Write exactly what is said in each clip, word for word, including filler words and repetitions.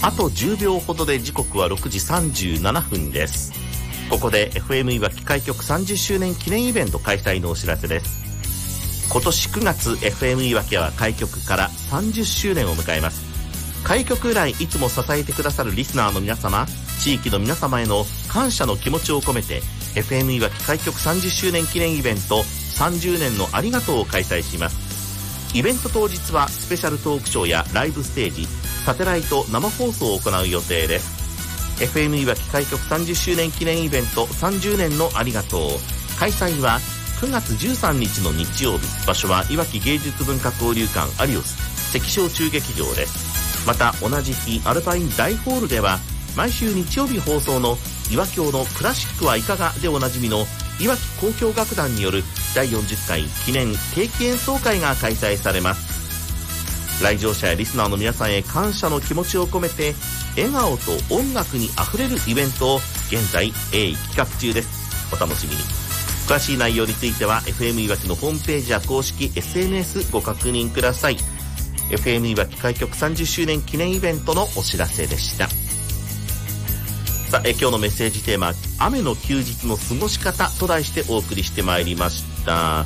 あとじゅうびょうほどで時刻はろくじさんじゅうななふんです。ここで エフエム いわき開局さんじゅっしゅうねん記念イベント開催のお知らせです。今年くがつ エフエム いわきは開局からさんじゅっしゅうねんを迎えます。開局以来いつも支えてくださるリスナーの皆様、地域の皆様への感謝の気持ちを込めて エフエム いわき開局さんじゅっしゅうねん記念イベントさんじゅうねんのありがとうを開催します。イベント当日はスペシャルトークショーやライブステージ、サテライト生放送を行う予定です。 エフエム いわき開局さんじゅっしゅうねん記念イベントさんじゅうねんのありがとう、開催はくがつじゅうさんにちの日曜日、場所はいわき芸術文化交流館アリオス関小中劇場です。また同じ日アルパイン大ホールでは毎週日曜日放送のいわきょうのクラシックはいかがでおなじみのいわき交響楽団によるだいよんじゅっかい記念定期演奏会が開催されます。来場者やリスナーの皆さんへ感謝の気持ちを込めて笑顔と音楽にあふれるイベントを現在鋭意企画中です。お楽しみに。詳しい内容については エフエム いわきのホームページや公式 エスエヌエス ご確認ください。 エフエム いわき開局さんじゅっしゅうねん記念イベントのお知らせでした。さあ、え今日のメッセージテーマ、雨の休日の過ごし方と題してお送りしてまいりました。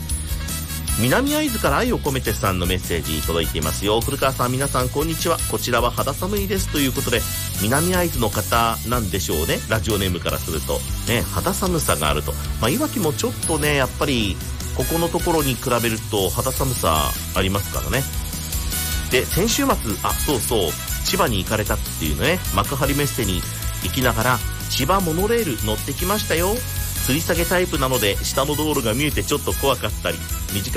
南会津から愛を込めてさんのメッセージ届いていますよ。古川さん、皆さんこんにちは。こちらは肌寒いですということで、南会津の方なんでしょうね。ラジオネームからするとね、肌寒さがあると。まあ、いわきもちょっとね、やっぱりここのところに比べると肌寒さありますからね。で、先週末、あ、そうそう、千葉に行かれたっていうね、幕張メッセに行きながら千葉モノレール乗ってきましたよ。吊り下げタイプなので下の道路が見えてちょっと怖かったり、短